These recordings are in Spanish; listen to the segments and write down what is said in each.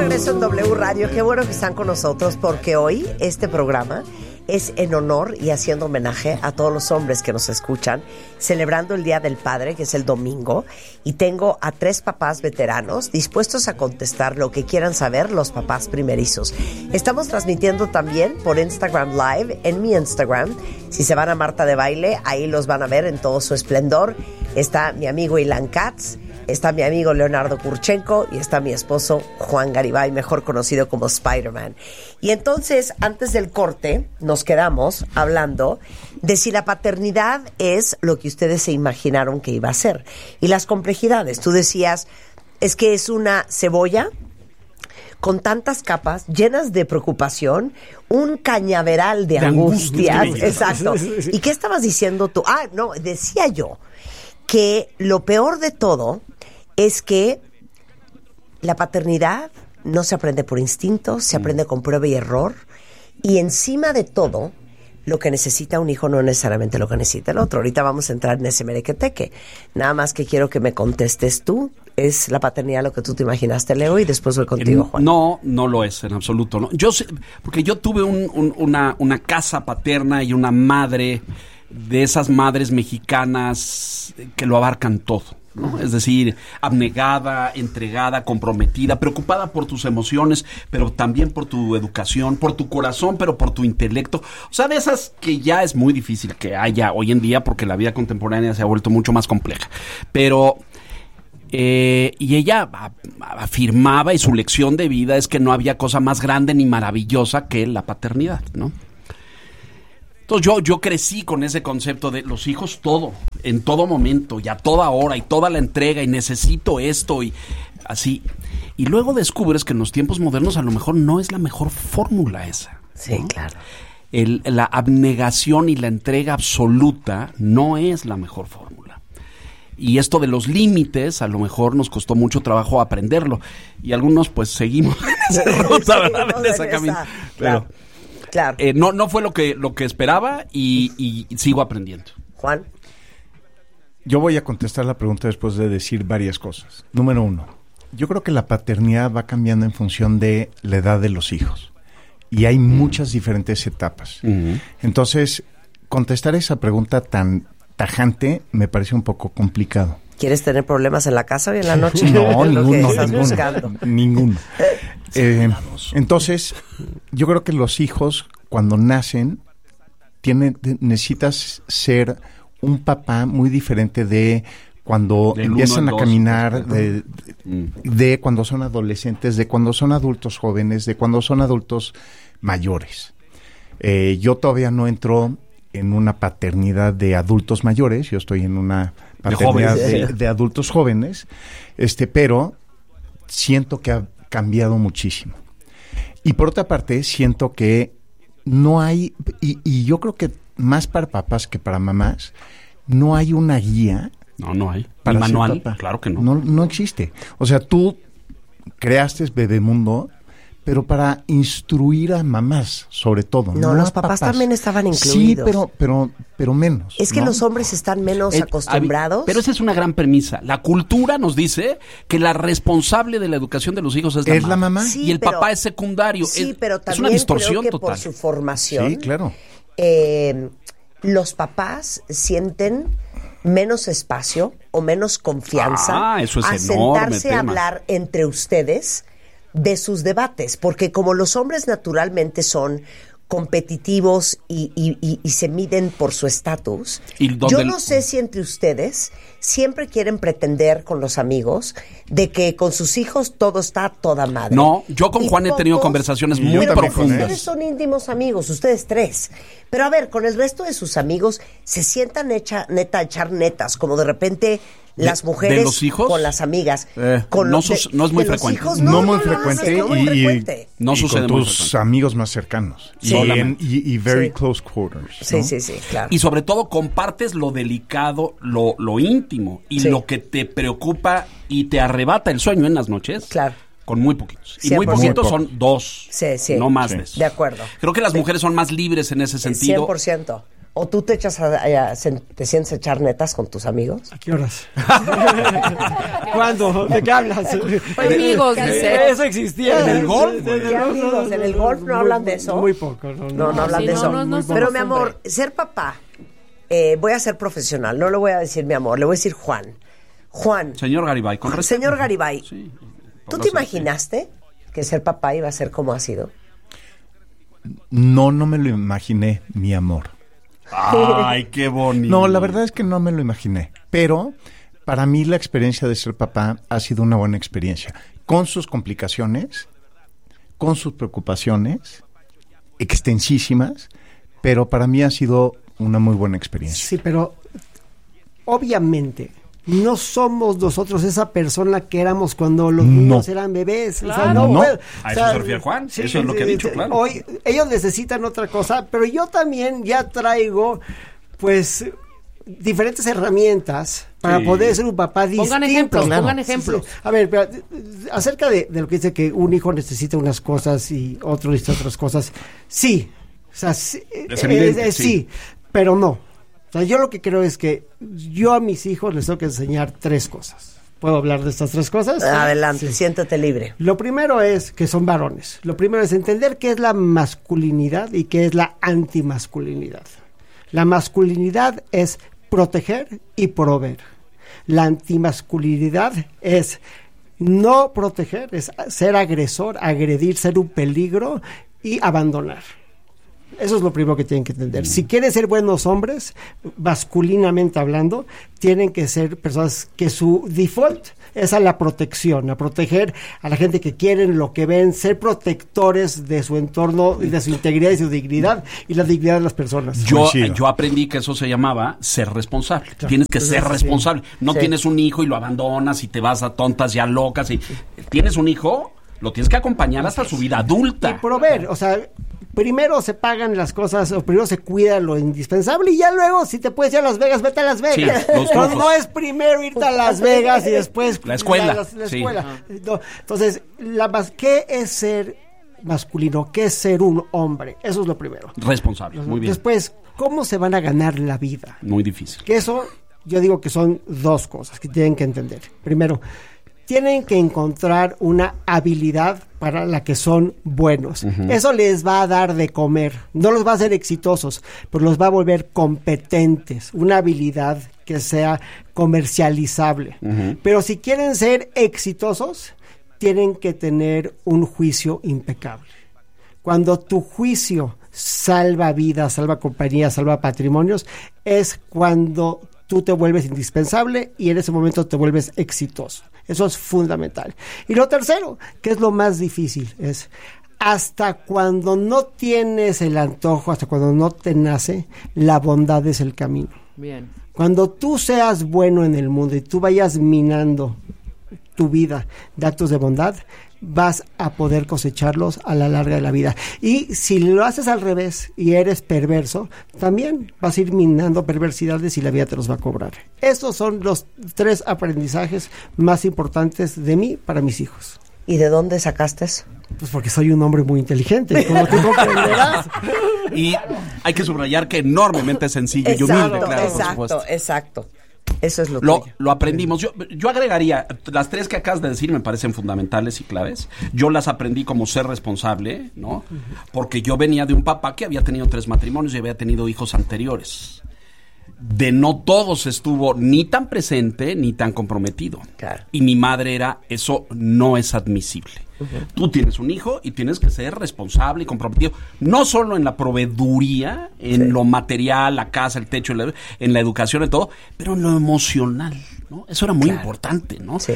regreso en W Radio. Qué bueno que están con nosotros porque hoy este programa es en honor y haciendo homenaje a todos los hombres que nos escuchan, celebrando el Día del Padre, que es el domingo, y tengo a 3 papás veteranos dispuestos a contestar lo que quieran saber los papás primerizos. Estamos transmitiendo también por Instagram Live, en mi Instagram. Si se van a Marta de Baile, ahí los van a ver en todo su esplendor. Está mi amigo Ilan Katz, está mi amigo Leonardo Kurchenko y está mi esposo Juan Garibay, mejor conocido como Spider-Man. Y entonces, antes del corte, nos quedamos hablando de si la paternidad es lo que ustedes se imaginaron que iba a ser. Y las complejidades. Tú decías, es que es una cebolla con tantas capas, llenas de preocupación, un cañaveral de angustias. Exacto. ¿Y qué estabas diciendo tú? Ah, no, decía yo que lo peor de todo es que la paternidad no se aprende por instinto, se aprende con prueba y error, y encima de todo, lo que necesita un hijo no es necesariamente lo que necesita el otro. Ahorita vamos a entrar en ese merequeteque. Nada más que quiero que me contestes tú. ¿Es la paternidad lo que tú te imaginaste, Leo? Y después voy contigo, Juan. No, no lo es en absoluto. No. Yo sé, porque yo tuve una casa paterna y una madre de esas madres mexicanas que lo abarcan todo, ¿no? Es decir, abnegada, entregada, comprometida, preocupada por tus emociones, pero también por tu educación, por tu corazón, pero por tu intelecto. O sea, de esas que ya es muy difícil que haya hoy en día porque la vida contemporánea se ha vuelto mucho más compleja. Pero y ella afirmaba, y su lección de vida es que no había cosa más grande ni maravillosa que la paternidad, ¿no? Entonces yo crecí con ese concepto de los hijos todo, en todo momento y a toda hora y toda la entrega y necesito esto y así. Y luego descubres que en los tiempos modernos a lo mejor no es la mejor fórmula esa, ¿no? Sí, claro. La abnegación y la entrega absoluta no es la mejor fórmula. Y esto de los límites a lo mejor nos costó mucho trabajo aprenderlo. Y algunos pues seguimos en esa ruta, ¿verdad? En esa camino. Pero claro. No fue lo que esperaba y sigo aprendiendo. Juan. Yo voy a contestar la pregunta después de decir varias cosas. Número 1, yo creo que la paternidad va cambiando en función de la edad de los hijos. Y hay muchas diferentes etapas. Uh-huh. Entonces, contestar esa pregunta tan tajante me parece un poco complicado. ¿Quieres tener problemas en la casa hoy en la noche? No, ninguno. Entonces, yo creo que los hijos, cuando nacen, necesitas ser un papá muy diferente de cuando empiezan a caminar, de cuando son adolescentes, de cuando son adultos jóvenes, de cuando son adultos mayores. Yo todavía no entro en una paternidad de adultos mayores, yo estoy en una paternidad de adultos jóvenes, pero siento que ha cambiado muchísimo. Y por otra parte, siento que no hay, y yo creo que más para papás que para mamás, no hay una guía. No hay. Para manual, claro que no. No existe. O sea, tú creaste Bebemundo, pero para instruir a mamás, sobre todo. No, los papás también estaban incluidos. Sí, pero menos. Es que los hombres están menos acostumbrados. Pero esa es una gran premisa. La cultura nos dice que la responsable de la educación de los hijos es la mamá. Sí, y el papá es secundario. Sí, pero también es una distorsión creo que total. por su formación. Sí, claro. Los papás sienten menos espacio o menos confianza eso es a enorme sentarse a hablar entre ustedes de sus debates, porque como los hombres naturalmente son competitivos y se miden por su estatus, yo no sé si entre ustedes siempre quieren pretender con los amigos de que con sus hijos todo está a toda madre. No, yo con Juan he tenido conversaciones muy profundas. Ustedes son íntimos amigos, ustedes 3. Pero a ver, con el resto de sus amigos, ¿se sientan neta a echar netas? Como de repente las mujeres ¿de los hijos? Con las amigas. No es muy frecuente. No muy frecuente. No sucede con tus amigos más cercanos. Sí. Y very close quarters, ¿no? Sí, claro. Y sobre todo compartes lo delicado, lo íntimo y lo que te preocupa y te arrebata el sueño en las noches. Claro. Con muy poquitos. Y 100%. muy poquitos son 2. Sí. No más de eso. De acuerdo. Creo que las mujeres son más libres en ese sentido. 100%. ¿O tú te echas te sientes a echar netas con tus amigos? ¿A qué horas? ¿Cuándo? ¿De qué hablas? Amigos, dice. Eso existía. En el golf. ¿Qué amigos? ¿En el golf no hablan de eso? Muy poco. No hablan de eso. No, pero mi amor, ser papá, voy a ser profesional, no le voy a decir mi amor, le voy a decir Juan. Señor Garibay, con respeto. Señor Garibay, Sí, ¿tú te imaginaste que ser papá iba a ser como ha sido? No me lo imaginé, mi amor. Ay, qué bonito. No, la verdad es que no me lo imaginé. Pero para mí la experiencia de ser papá ha sido una buena experiencia. Con sus complicaciones, con sus preocupaciones, extensísimas, pero para mí ha sido una muy buena experiencia. Sí, pero obviamente no somos nosotros esa persona que éramos cuando los niños eran bebés. Claro. O sea, no. ¿A eso se refiere Juan? Sí, eso es lo que ha dicho, claro. Hoy ellos necesitan otra cosa, pero yo también ya traigo, pues, diferentes herramientas para poder ser un papá distinto. Pongan ejemplos. Sí. A ver, pero, acerca de lo que dice que un hijo necesita unas cosas y otro necesita otras cosas, sí. O sea, sí, es evidente, sí, pero no. O sea, yo lo que creo es que yo a mis hijos les tengo que enseñar 3 cosas. ¿Puedo hablar de estas 3 cosas? Adelante, Sí. siéntate libre. Lo primero es que son varones. Lo primero es entender qué es la masculinidad y qué es la antimasculinidad. La masculinidad es proteger y proveer. La antimasculinidad es no proteger, es ser agresor, agredir, ser un peligro y abandonar. Eso es lo primero que tienen que entender. Si quieren ser buenos hombres, masculinamente hablando, tienen que ser personas que su default es a la protección, a proteger a la gente que quieren, lo que ven, ser protectores de su entorno y de su integridad y su dignidad y la dignidad de las personas. Yo aprendí que eso se llamaba ser responsable. Claro. Tienes que ser responsable. No tienes un hijo y lo abandonas y te vas a tontas ya locas. Tienes un hijo, lo tienes que acompañar hasta su vida adulta. Y proveer, o sea, primero se pagan las cosas, o primero se cuida lo indispensable y ya luego, si te puedes ir a Las Vegas, vete a Las Vegas. Sí, no es primero irte a Las Vegas y después la escuela. La escuela. No, entonces, ¿qué es ser masculino? ¿Qué es ser un hombre? Eso es lo primero. Responsable, muy bien. Después, ¿cómo se van a ganar la vida? Muy difícil. Que eso, yo digo que son 2 cosas que tienen que entender. Primero, tienen que encontrar una habilidad para la que son buenos. Eso les va a dar de comer. No los va a hacer exitosos, pero los va a volver competentes. Una habilidad que sea comercializable. Pero si quieren ser exitosos, tienen que tener un juicio impecable. Cuando tu juicio salva vidas, salva compañías, salva patrimonios, es cuando tú te vuelves indispensable y en ese momento te vuelves exitoso. Eso es fundamental. Y lo tercero, que es lo más difícil, es hasta cuando no tienes el antojo, hasta cuando no te nace, la bondad es el camino. Bien. Cuando tú seas bueno en el mundo y tú vayas minando tu vida de actos de bondad, vas a poder cosecharlos a la larga de la vida. Y si lo haces al revés y eres perverso, también vas a ir minando perversidades y la vida te los va a cobrar. Estos son los 3 aprendizajes más importantes de mí para mis hijos. ¿Y de dónde sacaste eso? Pues porque soy un hombre muy inteligente, como tú comprenderás. Y hay que subrayar que enormemente sencillo y humilde, claro, por supuesto. Exacto. Eso es lo aprendimos. Yo agregaría, las 3 que acabas de decir me parecen fundamentales y claves. Yo las aprendí como ser responsable, ¿no? Porque yo venía de un papá que había tenido 3 matrimonios y había tenido hijos anteriores. De no todos estuvo ni tan presente ni tan comprometido. Claro. Y mi madre era, eso no es admisible. Tú tienes un hijo y tienes que ser responsable y comprometido, no solo en la proveeduría, en lo material, la casa, el techo, en la educación y todo, pero en lo emocional, ¿no? Eso era muy importante, ¿no? Sí.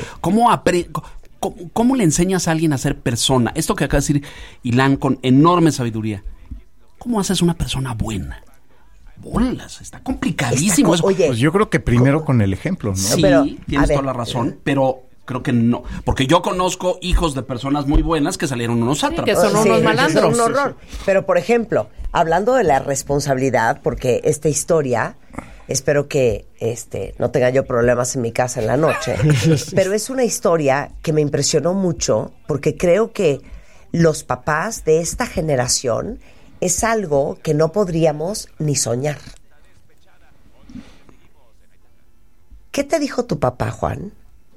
¿Cómo le enseñas a alguien a ser persona? Esto que acaba de decir Ilan con enorme sabiduría. ¿Cómo haces una persona buena? Bolas, está complicadísimo eso. Oye, pues yo creo que primero con el ejemplo, ¿no? Sí, pero, tienes toda la razón, pero creo que no, porque yo conozco hijos de personas muy buenas que salieron unos sátrapas. Que son unos malandros. Son un horror. Pero, por ejemplo, hablando de la responsabilidad, porque esta historia, espero que no tenga yo problemas en mi casa en la noche, pero es una historia que me impresionó mucho, porque creo que los papás de esta generación es algo que no podríamos ni soñar. ¿Qué te dijo tu papá, Juan,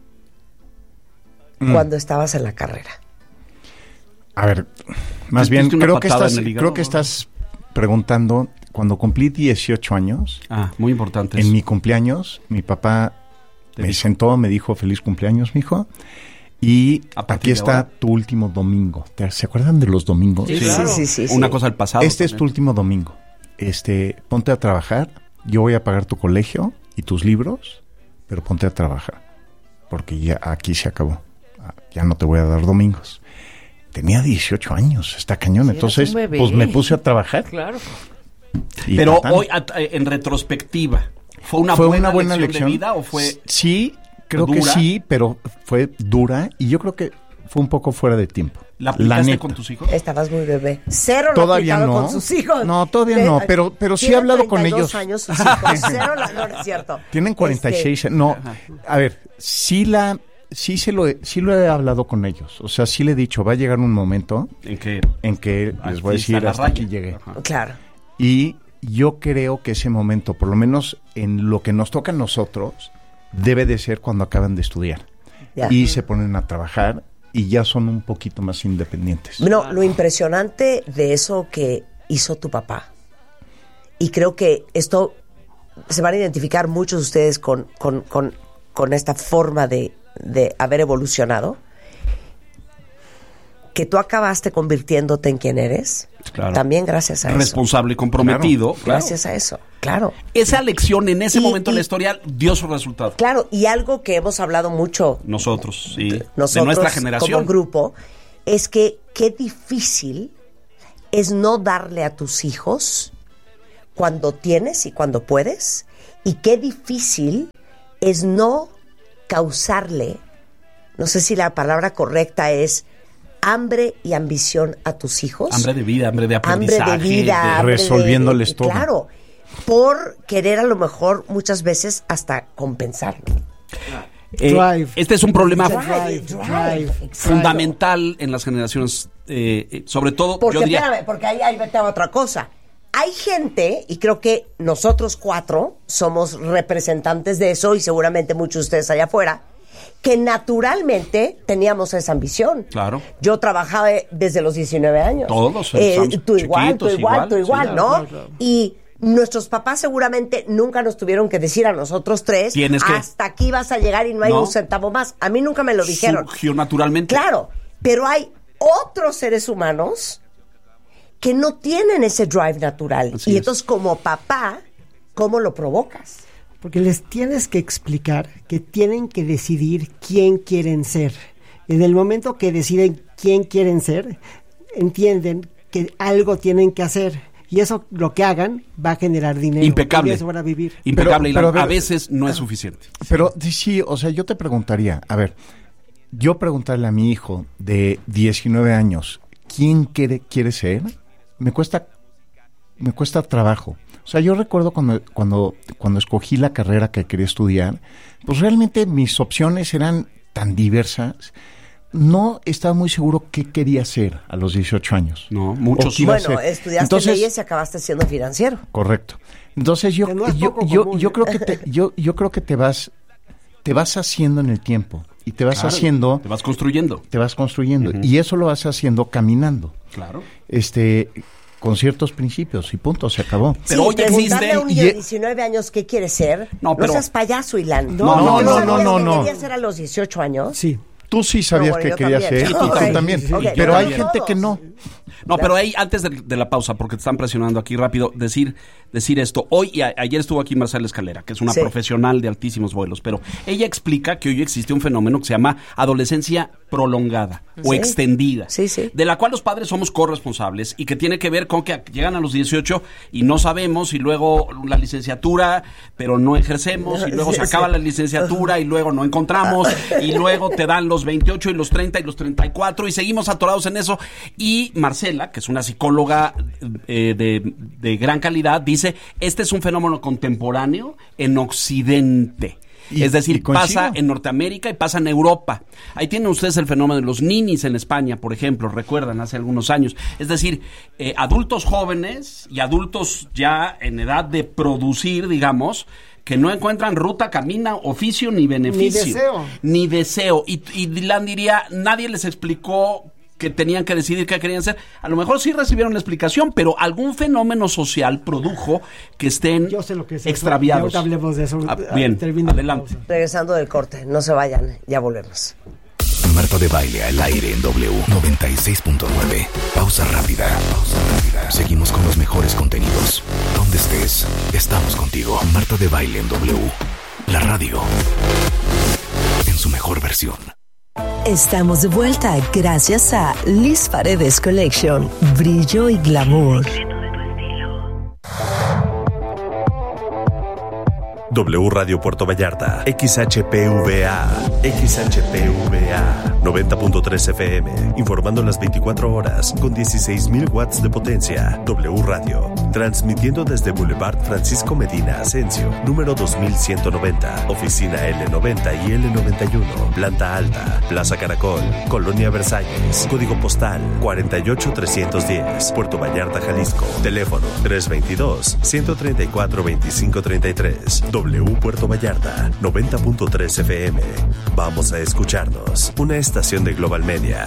cuando estabas en la carrera? A ver, más bien, creo que estás preguntando, cuando cumplí 18 años. Muy importante. En mi cumpleaños, mi papá me sentó, me dijo, feliz cumpleaños, mijo. Y aquí está tu último domingo. ¿Se acuerdan de los domingos? Sí, claro. Sí. Una cosa del pasado. Este también es tu último domingo. Ponte a trabajar. Yo voy a pagar tu colegio y tus libros, pero ponte a trabajar. Porque ya aquí se acabó. Ya no te voy a dar domingos. Tenía 18 años, está cañón. Sí, entonces, pues me puse a trabajar. Claro. Pero hoy, en retrospectiva, ¿fue una buena lección de vida o fue...? Sí, creo que sí, pero fue dura y yo creo que fue un poco fuera de tiempo. ¿La aplicaste con tus hijos? Estabas muy bebé. Cero todavía no con sus hijos. No, todavía no, pero sí he hablado con ellos. Años sus hijos. Cero no es cierto. Tienen 46. No, a ver, sí lo he hablado con ellos. O sea, sí le he dicho, va a llegar un momento en que les voy a decir, hasta aquí llegué. Claro. Y yo creo que ese momento, por lo menos en lo que nos toca a nosotros, debe de ser cuando acaban de estudiar. Y se ponen a trabajar y ya son un poquito más independientes. No, lo impresionante de eso que hizo tu papá, y creo que esto se van a identificar muchos de ustedes con esta forma de haber evolucionado, que tú acabaste convirtiéndote en quien eres, también gracias a eso. Responsable y comprometido. Claro. Gracias a eso, claro. Esa lección en ese momento de la historia dio su resultado. Claro, y algo que hemos hablado mucho nosotros de nuestra generación como grupo, es que qué difícil es no darle a tus hijos cuando tienes y cuando puedes, y qué difícil es no causarle, no sé si la palabra correcta es hambre y ambición a tus hijos. Hambre de vida, hambre de aprendizaje. Hambre de vida, resolviéndoles todo. Claro, por querer a lo mejor muchas veces hasta compensarlo. Este es un problema fundamental en las generaciones, sobre todo, porque, yo diría... Espérame, porque ahí vete a otra cosa. Hay gente, y creo que nosotros 4 somos representantes de eso, y seguramente muchos de ustedes allá afuera, que naturalmente teníamos esa ambición. Claro. Yo trabajaba desde los 19 años. Todos. Tú igual, sí, ¿no? Claro. Y nuestros papás seguramente nunca nos tuvieron que decir a nosotros 3, hasta aquí vas a llegar y no hay un centavo más. A mí nunca me lo dijeron. Surgió naturalmente. Claro, pero hay otros seres humanos que no tienen ese drive natural. Así es. Entonces, como papá, ¿cómo lo provocas? Porque les tienes que explicar que tienen que decidir quién quieren ser. En el momento que deciden quién quieren ser, entienden que algo tienen que hacer. Y eso, lo que hagan, va a generar dinero. Impecable. Y eso van a vivir. Impecable. Pero a veces no es suficiente. Pero sí, o sea, yo te preguntaría, a ver, yo preguntarle a mi hijo de 19 años, ¿quién quiere ser? Me cuesta trabajo. O sea, yo recuerdo cuando escogí la carrera que quería estudiar, pues realmente mis opciones eran tan diversas. No estaba muy seguro qué quería hacer a los 18 años. No, muchos. Bueno, estudiaste leyes y acabaste siendo financiero. Correcto. Entonces yo creo que te vas haciendo en el tiempo y te vas haciendo. Te vas construyendo. Uh-huh. Y eso lo vas haciendo caminando. Claro. Con ciertos principios y punto, se acabó. Pero hoy existe a un niño de 19 años qué quiere ser. No seas payaso, Ilan. No. ¿Qué quería ser a los 18 años? Sí. Tú sí sabías que querías ser, y tú también. Sí. Pero hay gente que no. No, pero ahí, antes de la pausa, porque te están presionando aquí rápido, decir esto. Hoy y ayer estuvo aquí Marcela Escalera, que es una profesional de altísimos vuelos, pero ella explica que hoy existe un fenómeno que se llama adolescencia prolongada o extendida, de la cual los padres somos corresponsables y que tiene que ver con que llegan a los 18 y no sabemos, y luego la licenciatura, pero no ejercemos, y luego se acaba la licenciatura y luego no encontramos, y luego te dan los 28 y los 30 y los 34 y seguimos atorados en eso. Y Marcela, que es una psicóloga de gran calidad, dice, este es un fenómeno contemporáneo en Occidente. Es decir, pasa en Norteamérica y pasa en Europa. Ahí tienen ustedes el fenómeno de los ninis en España, por ejemplo, recuerdan, hace algunos años. Es decir, adultos jóvenes y adultos ya en edad de producir, digamos, que no encuentran ruta, camina, oficio ni beneficio. Ni deseo. Y Dylan diría, nadie les explicó que tenían que decidir qué querían hacer. A lo mejor sí recibieron la explicación, pero algún fenómeno social produjo que estén extraviados. Ya hablemos de eso. Bien, adelante. Regresando del corte, no se vayan, ya volvemos. Marta de Baile al aire en W 96.9. Pausa rápida. Seguimos con los mejores contenidos. Donde estés, estamos contigo. Marta de Baile en W. La radio en su mejor versión. Estamos de vuelta gracias a Liz Paredes Collection. Brillo y glamour. W Radio Puerto Vallarta, XHPVA 90.3 FM, informando las 24 horas con 16,000 watts de potencia. W Radio, transmitiendo desde Boulevard Francisco Medina Asensio, número 2190, oficina L90 y L91, planta alta, Plaza Caracol, Colonia Versalles, código postal 48310, Puerto Vallarta, Jalisco, teléfono 322-134-2533. W Puerto Vallarta, 90.3 FM. Vamos a escucharnos. Una estación de Global Media.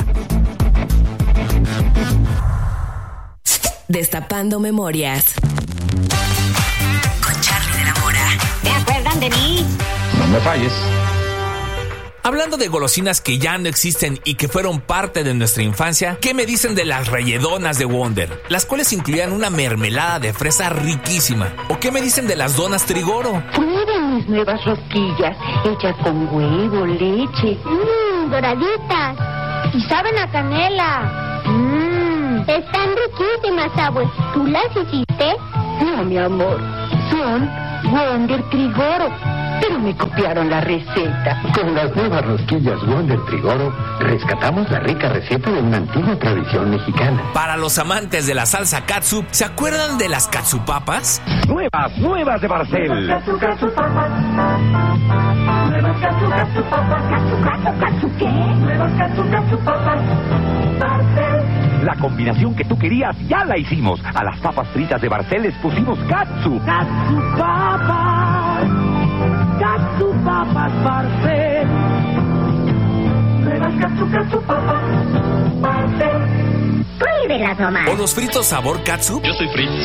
Destapando memorias. Con Charly de la Mora. ¿Se acuerdan de mí? No me falles. Hablando de golosinas que ya no existen y que fueron parte de nuestra infancia, ¿qué me dicen de las relledonas de Wonder? Las cuales incluían una mermelada de fresa riquísima. ¿O qué me dicen de las donas Trigoro? Prueben mis nuevas rosquillas, hechas con huevo, leche. Doraditas. Y saben a canela. Están riquísimas, abue. ¿Tú las hiciste? No, mi amor. Son Wonder Trigoro. Pero me copiaron la receta. Con las nuevas rosquillas Wonder Trigoro, rescatamos la rica receta de una antigua tradición mexicana. Para los amantes de la salsa catsup, ¿se acuerdan de las catsupapas? Nuevas de Barcel. Catsupapas. Nuevas catsupapas. ¿Qué? Nuevas catsupapas. Barcel. La combinación que tú querías ya la hicimos. A las papas fritas de Barcel les pusimos katsu. Catsupapas. Catsupapas Barcel. Nuevas catsupapas Barcel. Pruébelas nomás. ¿O los fritos sabor catsup? Yo soy Fritz.